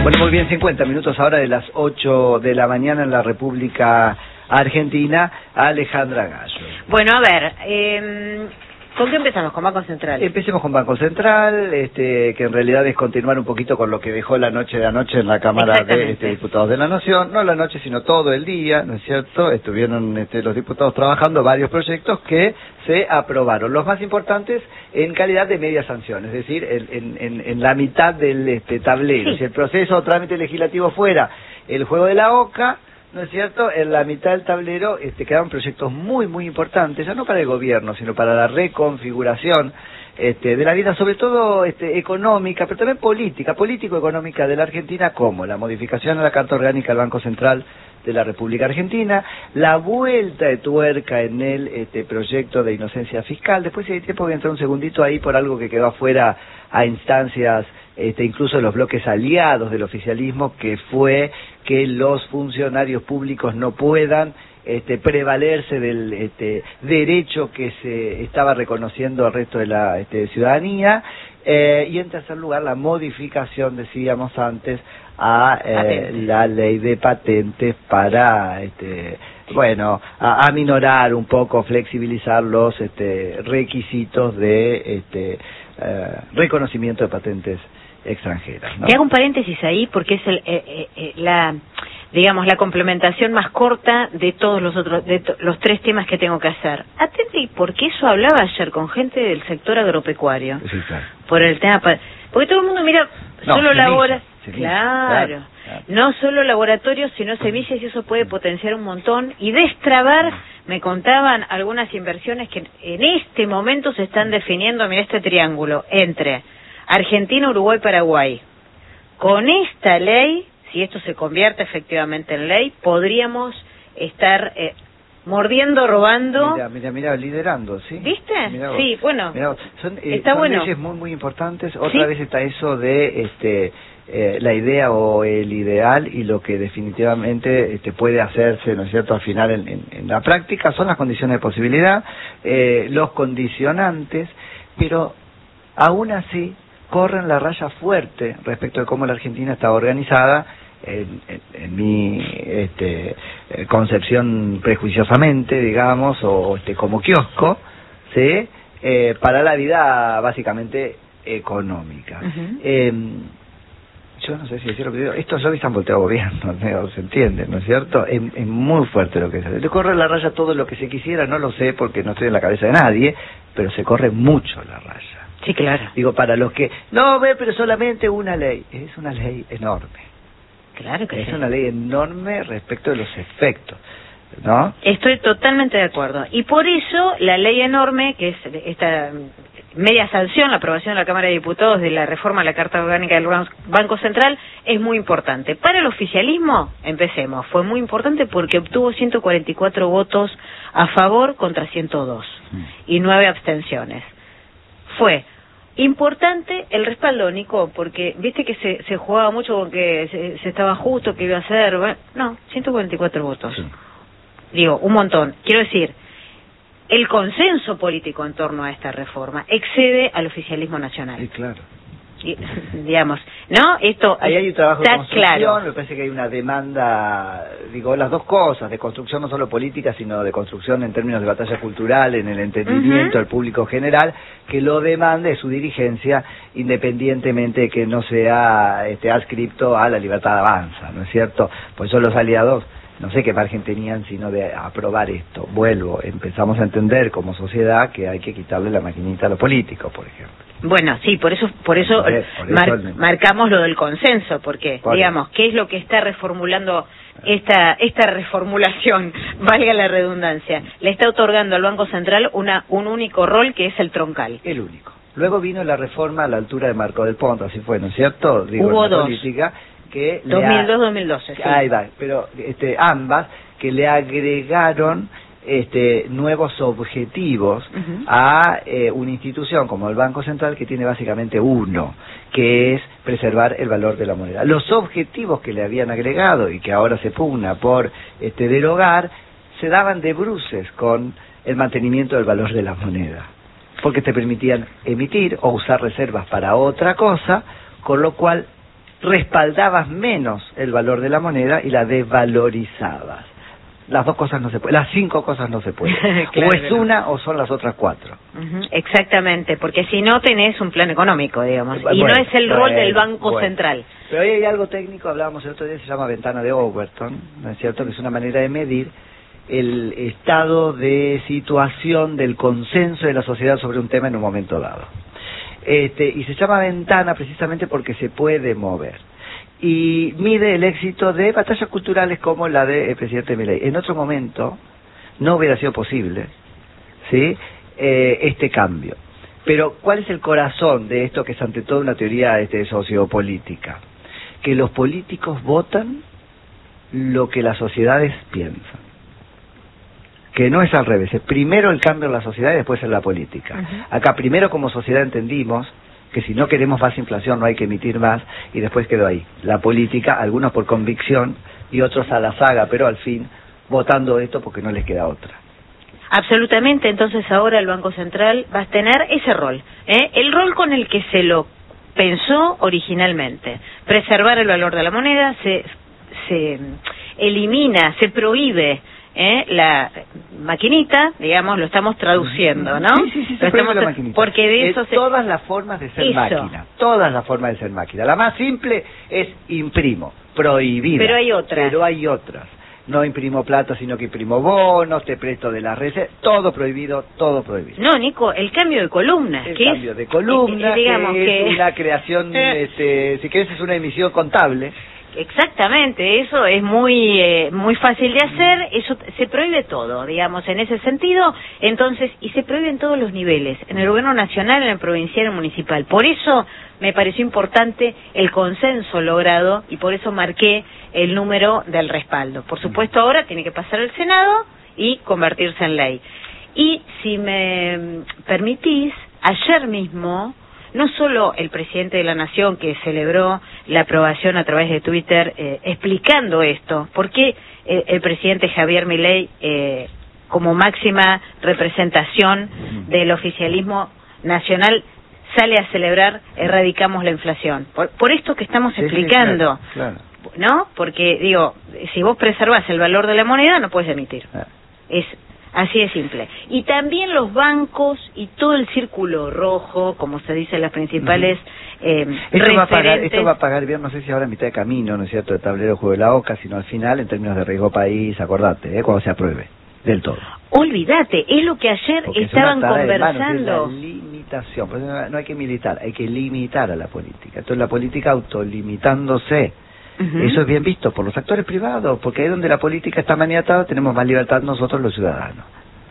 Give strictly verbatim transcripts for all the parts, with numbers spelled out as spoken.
Bueno, muy bien, cincuenta minutos ahora de las ocho de la mañana en la República Argentina. Alejandra Gallo. Bueno, a ver, eh, ¿con qué empezamos? ¿Con Banco Central? Empecemos con Banco Central, este, que en realidad es continuar un poquito con lo que dejó la noche de anoche en la Cámara de este, Diputados de la Nación. No la noche, sino todo el día, ¿no es cierto? Estuvieron este, los diputados trabajando varios proyectos que se aprobaron. Los más importantes en calidad de media sanción, es decir, en, en, en, en la mitad del este, tablero. Sí. Si el proceso o trámite legislativo fuera el juego de la oca, ¿no es cierto? En la mitad del tablero este, quedaron proyectos muy, muy importantes, ya no para el gobierno, sino para la reconfiguración este, de la vida, sobre todo este, económica, pero también política, político-económica de la Argentina, como la modificación a la Carta Orgánica del Banco Central de la República Argentina, la vuelta de tuerca en el este, proyecto de inocencia fiscal. Después, si hay tiempo, voy a entrar un segundito ahí por algo que quedó afuera a instancias, este, incluso de los bloques aliados del oficialismo, que fue que los funcionarios públicos no puedan este, prevalerse del este, derecho que se estaba reconociendo al resto de la este, ciudadanía. Eh, y en tercer lugar, la modificación, decíamos antes, a eh, la ley de patentes para, este, bueno, a, a minorar un poco, flexibilizar los este, requisitos de este, eh, reconocimiento de patentes extranjeras, ¿no? Te hago un paréntesis ahí porque es el, eh, eh, la, digamos, la complementación más corta de todos los otros, de to los tres temas que tengo que hacer. Atendí, porque eso hablaba ayer con gente del sector agropecuario. Sí, claro. Por el tema, porque todo el mundo mira no, solo labora, claro, claro, claro, no solo laboratorios, sino semillas, y eso puede potenciar un montón y destrabar. Me contaban algunas inversiones que en este momento se están definiendo, mira este triángulo, entre Argentina, Uruguay, Paraguay. Con esta ley, si esto se convierte efectivamente en ley, podríamos estar eh, mordiendo, robando. Mira, mira, mira, liderando, ¿sí? ¿Viste? Mirá sí, bueno, mirá son, eh, está son bueno. leyes muy, muy importantes. Otra ¿Sí? vez está eso de este eh, la idea o el ideal y lo que definitivamente este, puede hacerse, ¿no es cierto?, al final en, en, en la práctica, son las condiciones de posibilidad, eh, los condicionantes, pero aún así corren la raya fuerte respecto de cómo la Argentina está organizada, en, en, en mi este, concepción prejuiciosamente, digamos, o este, como kiosco, ¿sí? Eh, para la vida básicamente económica. Uh-huh. eh, yo no sé si decir lo que digo, estos lobbies han volteado gobierno, ¿no? Se entiende, ¿no es cierto? Es, es muy fuerte lo que se hace. Le corre la raya todo lo que se quisiera, no lo sé porque no estoy en la cabeza de nadie, pero se corre mucho la raya. Sí, claro. Digo, para los que, no, ve, pero solamente una ley. Es una ley enorme. Claro que es sí. una ley enorme respecto de los efectos, ¿no? Estoy totalmente de acuerdo. Y por eso la ley enorme, que es esta media sanción, la aprobación de la Cámara de Diputados de la reforma a la Carta Orgánica del Banco Central, es muy importante. Para el oficialismo, empecemos, fue muy importante porque obtuvo ciento cuarenta y cuatro votos a favor contra ciento dos mm. y nueve abstenciones. Fue importante el respaldo, Nico, porque viste que se, se jugaba mucho con que se, se estaba justo, que iba a ser, bueno, no, ciento cuarenta y cuatro votos. Sí. Digo, un montón. Quiero decir, el consenso político en torno a esta reforma excede al oficialismo nacional. Sí, claro. Y, digamos, ¿no? Esto ahí hay un trabajo de construcción, claro. Me parece que hay una demanda, digo, las dos cosas, de construcción no solo política, sino de construcción en términos de batalla cultural, en el entendimiento al uh-huh. público general, que lo demande su dirigencia, independientemente de que no sea este, adscripto a la libertad de avanza, ¿no es cierto? Pues son los aliados, no sé qué margen tenían sino de aprobar esto. Vuelvo, empezamos a entender como sociedad que hay que quitarle la maquinita a los políticos, por ejemplo. Bueno, sí, por eso por eso, por eso mar, el... marcamos lo del consenso, porque, por digamos, ¿qué es lo que está reformulando esta esta reformulación? Valga la redundancia. Le está otorgando al Banco Central una un único rol que es el troncal. El único. Luego vino la reforma a la altura de Marco del Ponto, así fue, ¿no es cierto? Digo, Hubo dos. Política que dos mil dos dos mil doce. Sí. Ahí va, pero este, ambas que le agregaron este, nuevos objetivos uh-huh. a eh, una institución como el Banco Central, que tiene básicamente uno, que es preservar el valor de la moneda. Los objetivos que le habían agregado y que ahora se pugna por este, derogar, se daban de bruces con el mantenimiento del valor de la moneda, porque te permitían emitir o usar reservas para otra cosa, con lo cual respaldabas menos el valor de la moneda y la desvalorizabas. Las dos cosas no se pueden, las cinco cosas no se pueden. Claro, o es una o son las otras cuatro. Uh-huh, exactamente, porque si no tenés un plan económico, digamos, bueno, y no es el bueno, rol del Banco bueno. Central. Pero ahí hay algo técnico, hablábamos el otro día, se llama ventana de Overton, ¿no es cierto? Que es una manera de medir el estado de situación del consenso de la sociedad sobre un tema en un momento dado. Este, y se llama ventana precisamente porque se puede mover. Y mide el éxito de batallas culturales como la del presidente Milei. En otro momento no hubiera sido posible, ¿sí? Eh, este cambio. Pero ¿cuál es el corazón de esto, que es ante todo una teoría este, sociopolítica? Que los políticos votan lo que las sociedades piensan. Que no es al revés, es primero el cambio en la sociedad y después en la política. Uh-huh. Acá primero como sociedad entendimos que si no queremos más inflación no hay que emitir más, y después quedó ahí. La política, algunos por convicción y otros a la saga, pero al fin votando esto porque no les queda otra. Absolutamente, entonces ahora el Banco Central va a tener ese rol, ¿eh? El rol con el que se lo pensó originalmente, preservar el valor de la moneda, se, se elimina, se prohíbe ¿Eh? la maquinita, digamos, lo estamos traduciendo, ¿no? Sí, sí, sí, se estamos la maquinita. Porque de eso eh, se... todas las formas de ser eso. máquina, todas las formas de ser máquina. La más simple es imprimo, prohibida. Pero hay otras. Pero hay otras. No imprimo plata, sino que imprimo bonos, te presto de las redes, todo prohibido, todo prohibido. No, Nico, el cambio de columna. El que cambio es, de columna, eh, digamos que es que... una creación, este, si querés es una emisión contable. Exactamente, eso es muy eh, muy fácil de hacer, eso se prohíbe todo, digamos, en ese sentido, entonces, y se prohíbe en todos los niveles, en el gobierno nacional, en el provincial, en el municipal. Por eso me pareció importante el consenso logrado y por eso marqué el número del respaldo. Por supuesto, ahora tiene que pasar el Senado y convertirse en ley. Y si me permitís, ayer mismo, no solo el presidente de la Nación, que celebró la aprobación a través de Twitter eh, explicando esto, porque eh, el presidente Javier Milei, eh, como máxima representación del oficialismo nacional, sale a celebrar Erradicamos la inflación. Por, por esto que estamos sí, explicando, sí, claro, claro. ¿no? Porque, digo, si vos preservás el valor de la moneda, no puedes emitir. Ah. Es así de simple. Y también los bancos y todo el círculo rojo, como se dice en las principales uh-huh. eh, esto, va a pagar, referentes... esto va a pagar bien, no sé si ahora a mitad de camino, ¿no es cierto?, de tablero juego de la OCA, sino al final, en términos de riesgo país, acordate, ¿eh? Cuando se apruebe, del todo. Olvídate, es lo que ayer Porque estaban es una conversando. De limitación, por eso no hay que militar, hay que limitar a la política. Entonces la política autolimitándose. Uh-huh. Eso es bien visto por los actores privados, porque ahí donde la política está maniatada tenemos más libertad nosotros los ciudadanos.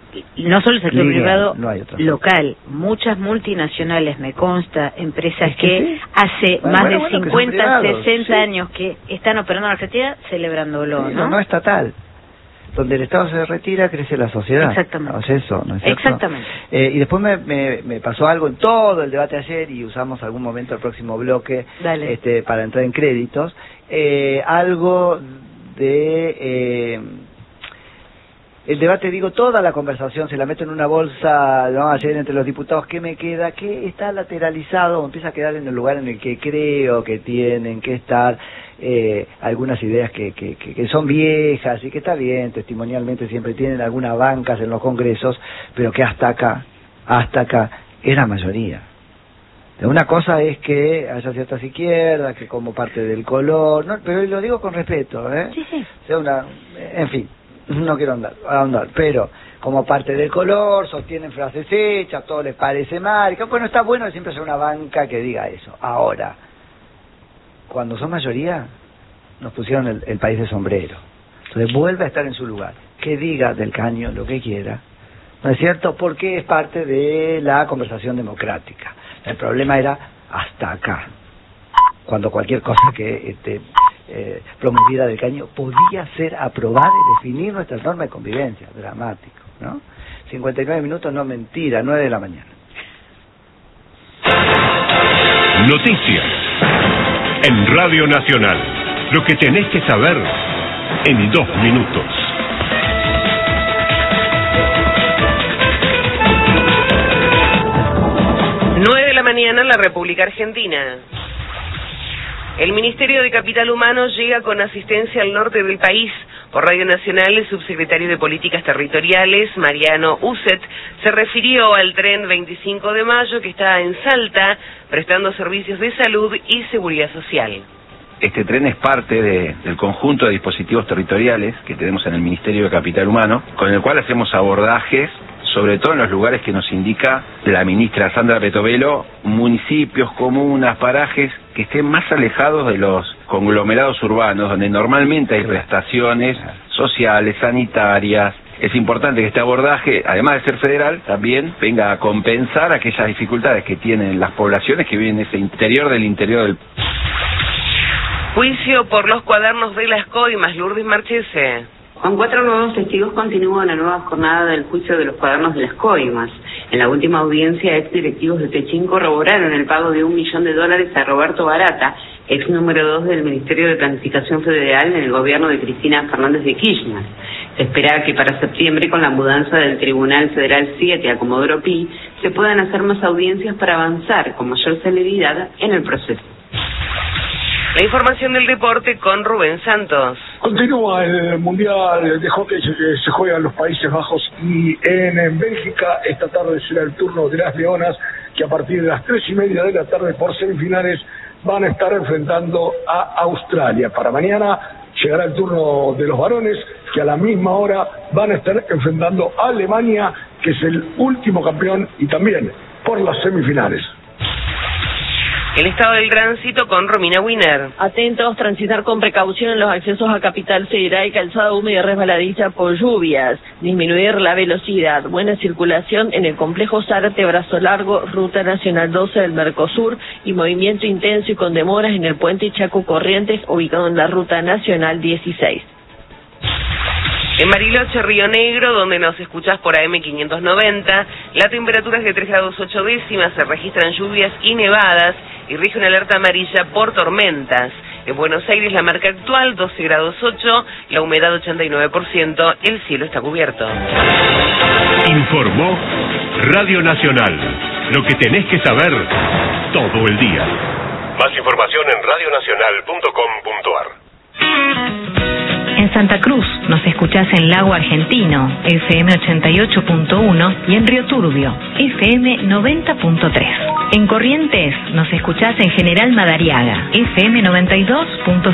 Y no solo el sector Lineal, privado no local, muchas multinacionales, me consta, empresas es que, que sí. hace bueno, más bueno, de bueno, cincuenta, sesenta sí. años que están operando en Argentina celebrándolo, sí, ¿no? No, no estatal. Donde el Estado se retira, crece la sociedad. Exactamente. ¿No es eso? ¿No es cierto? Exactamente. Eh, y después me, me, me pasó algo en todo el debate ayer, y usamos algún momento el próximo bloque Dale. este para entrar en créditos. Eh, algo de... Eh, el debate, digo, toda la conversación se la meto en una bolsa, ¿no? Ayer entre los diputados, ¿qué me queda? ¿Qué está lateralizado o empieza a quedar en el lugar en el que creo que tienen que estar? Eh, algunas ideas que, que, que, que son viejas y que está bien, testimonialmente siempre tienen algunas bancas en los congresos, pero que hasta acá, hasta acá, era mayoría. Una cosa es que haya ciertas izquierdas, que como parte del color, no, pero lo digo con respeto, ¿eh? Sí, sí. O sea, una, en fin, no quiero andar, andar, pero como parte del color, sostienen frases hechas, todo les parece mal, que bueno, está bueno que siempre haya una banca que diga eso. Ahora, cuando son mayoría, nos pusieron el, el país de sombrero. Entonces vuelve a estar en su lugar. Que diga del Caño lo que quiera, ¿no es cierto? Porque es parte de la conversación democrática. El problema era hasta acá, cuando cualquier cosa que este, eh, promovida del Caño podía ser aprobada y definir nuestra norma de convivencia. Dramático, ¿no? cincuenta y nueve minutos, no mentira, nueve de la mañana. Noticias en Radio Nacional. Lo que tenés que saber en dos minutos. nueve de la mañana en la República Argentina. El Ministerio de Capital Humano llega con asistencia al norte del país. Por Radio Nacional, el subsecretario de Políticas Territoriales, Mariano Uset, se refirió al tren veinticinco de mayo que está en Salta, prestando servicios de salud y seguridad social. Este tren es parte de, del conjunto de dispositivos territoriales que tenemos en el Ministerio de Capital Humano, con el cual hacemos abordajes, sobre todo en los lugares que nos indica la ministra Sandra Petovelo, municipios, comunas, parajes que estén más alejados de los conglomerados urbanos, donde normalmente hay prestaciones sociales, sanitarias. Es importante que este abordaje, además de ser federal, también venga a compensar aquellas dificultades que tienen las poblaciones que viven en ese interior del interior del... Juicio por los cuadernos de las coimas, Lourdes Marchese. Con cuatro nuevos testigos continúa la nueva jornada del juicio de los cuadernos de las coimas. En la última audiencia, ex directivos de Techín corroboraron el pago de un millón de dólares a Roberto Barata, ex número dos del Ministerio de Planificación Federal en el gobierno de Cristina Fernández de Kirchner. Se espera que para septiembre, con la mudanza del Tribunal Federal siete a Comodoro Pi, se puedan hacer más audiencias para avanzar con mayor celeridad en el proceso. La información del deporte con Rubén Santos. Continúa el Mundial de Hockey que se juega en los Países Bajos y en, en Bélgica. Esta tarde será el turno de las Leonas, que a partir de las tres y media de la tarde por semifinales van a estar enfrentando a Australia. Para mañana llegará el turno de los varones, que a la misma hora van a estar enfrentando a Alemania, que es el último campeón, y también por las semifinales. El estado del tránsito con Romina Wiener. Atentos, transitar con precaución en los accesos a Capital Federal y calzada húmeda y resbaladiza por lluvias. Disminuir la velocidad. Buena circulación en el complejo Zárate, Brazo Largo, Ruta Nacional doce del Mercosur, y movimiento intenso y con demoras en el puente Chaco Corrientes, ubicado en la Ruta Nacional dieciséis. En Bariloche, Río Negro, donde nos escuchás por A M quinientos noventa, la temperatura es de tres grados ocho décimas, se registran lluvias y nevadas y rige una alerta amarilla por tormentas. En Buenos Aires, la marca actual, doce grados ocho, la humedad ochenta y nueve por ciento, el cielo está cubierto. Informó Radio Nacional, lo que tenés que saber todo el día. Más información en radio nacional punto com punto a r. En Santa Cruz nos escuchás en Lago Argentino, F M ochenta y ocho punto uno, y en Río Turbio, F M noventa punto tres. En Corrientes nos escuchás en General Madariaga, F M noventa y dos punto